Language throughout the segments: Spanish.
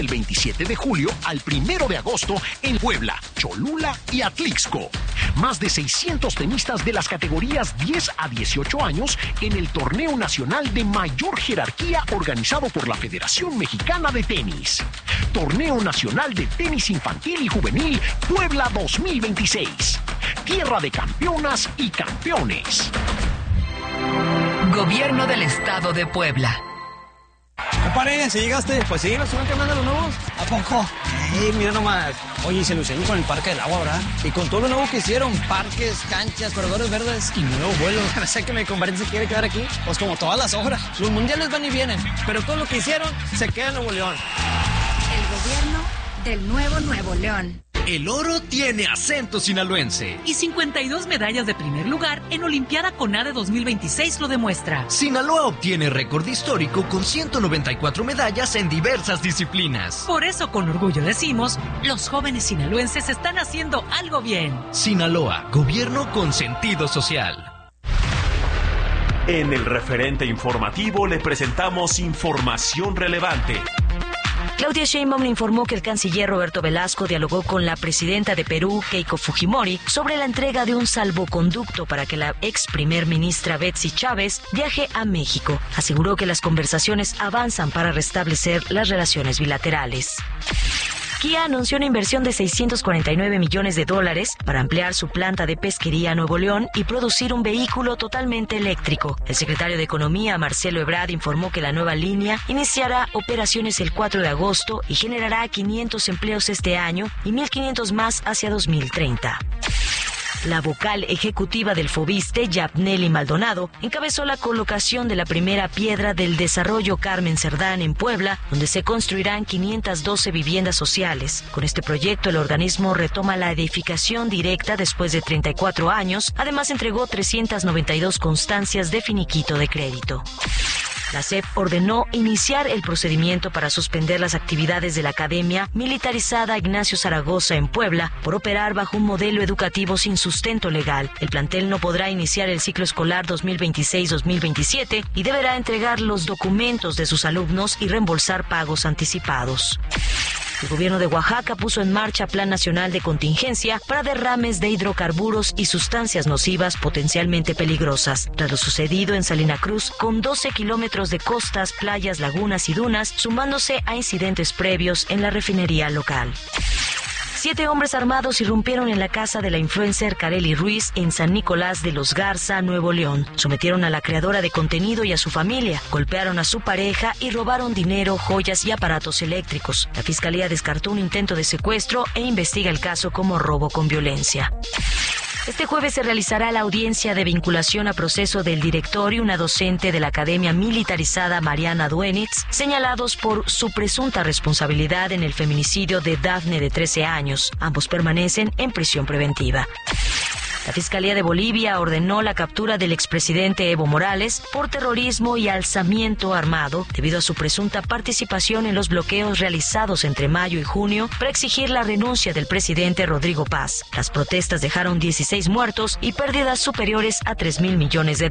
El 27 de julio al 1 de agosto en Puebla, Cholula y Atlixco. Más de 600 tenistas de las categorías 10 a 18 años en el torneo nacional de mayor jerarquía organizado por la Federación Mexicana de Tenis. Torneo Nacional de Tenis Infantil y Juvenil Puebla 2026. Tierra de campeonas y campeones. Gobierno del Estado de Puebla. Compadre, ¿sí llegaste? Pues sí, nos están cambiando los nuevos. ¿A poco? Mira nomás. Oye, se lucieron con el Parque del Agua, ¿verdad? Y con todo lo nuevo que hicieron, parques, canchas, corredores verdes y nuevos vuelos. Sé que mi compadre se quiere quedar aquí. Pues como todas las obras. Los mundiales van y vienen, pero todo lo que hicieron se queda en Nuevo León. El gobierno del Nuevo León. El oro tiene acento sinaloense. Y 52 medallas de primer lugar en Olimpiada CONADE 2026 lo demuestra. Sinaloa obtiene récord histórico con 194 medallas en diversas disciplinas. Por eso con orgullo decimos, los jóvenes sinaloenses están haciendo algo bien. Sinaloa, gobierno con sentido social. En el referente informativo le presentamos información relevante. Claudia Sheinbaum informó que el canciller Roberto Velasco dialogó con la presidenta de Perú, Keiko Fujimori, sobre la entrega de un salvoconducto para que la ex primer ministra Betsy Chávez viaje a México. Aseguró que las conversaciones avanzan para restablecer las relaciones bilaterales. Kia anunció una inversión de $649 millones para ampliar su planta de pesquería a Nuevo León y producir un vehículo totalmente eléctrico. El secretario de Economía, Marcelo Ebrard, informó que la nueva línea iniciará operaciones el 4 de agosto y generará 500 empleos este año y 1,500 más hacia 2030. La vocal ejecutiva del Fobiste, Yapneli Maldonado, encabezó la colocación de la primera piedra del desarrollo Carmen Cerdán en Puebla, donde se construirán 512 viviendas sociales. Con este proyecto, el organismo retoma la edificación directa después de 34 años. Además, entregó 392 constancias de finiquito de crédito. La SEP ordenó iniciar el procedimiento para suspender las actividades de la Academia Militarizada Ignacio Zaragoza en Puebla por operar bajo un modelo educativo sin sustento legal. El plantel no podrá iniciar el ciclo escolar 2026-2027 y deberá entregar los documentos de sus alumnos y reembolsar pagos anticipados. El gobierno de Oaxaca puso en marcha Plan Nacional de Contingencia para derrames de hidrocarburos y sustancias nocivas potencialmente peligrosas. Tras lo sucedido en Salina Cruz, con 12 kilómetros de costas, playas, lagunas y dunas, sumándose a incidentes previos en la refinería local. 7 hombres armados irrumpieron en la casa de la influencer Kareli Ruiz en San Nicolás de los Garza, Nuevo León. Sometieron a la creadora de contenido y a su familia, golpearon a su pareja y robaron dinero, joyas y aparatos eléctricos. La fiscalía descartó un intento de secuestro e investiga el caso como robo con violencia. Este jueves se realizará la audiencia de vinculación a proceso del director y una docente de la Academia Militarizada Mariana Duenitz, señalados por su presunta responsabilidad en el feminicidio de Dafne de 13 años. Ambos permanecen en prisión preventiva. La Fiscalía de Bolivia ordenó la captura del expresidente Evo Morales por terrorismo y alzamiento armado debido a su presunta participación en los bloqueos realizados entre mayo y junio para exigir la renuncia del presidente Rodrigo Paz. Las protestas dejaron 16 muertos y pérdidas superiores a $3,000 millones.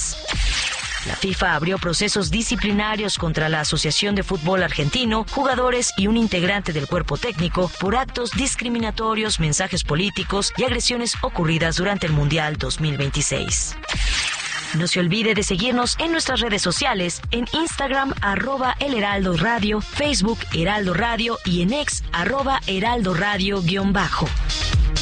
La FIFA abrió procesos disciplinarios contra la Asociación de Fútbol Argentino, jugadores y un integrante del cuerpo técnico por actos discriminatorios, mensajes políticos y agresiones ocurridas durante el Mundial 2026. No se olvide de seguirnos en nuestras redes sociales, en Instagram, @El Heraldo Radio, Facebook, Heraldo Radio y en X, @Heraldo Radio_.